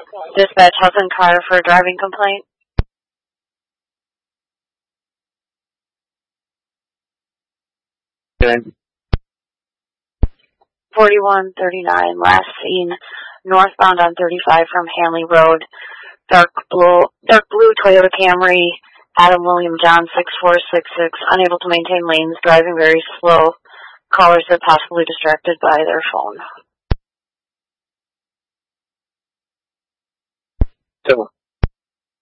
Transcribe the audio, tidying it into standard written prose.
Dispatch Hudson car for a driving complaint. Okay. 4139, last seen northbound on 35 from Hanley Road. Dark blue Toyota Camry, Adam William John 6466, unable to maintain lanes, driving very slow. Caller said possibly distracted by their phone. So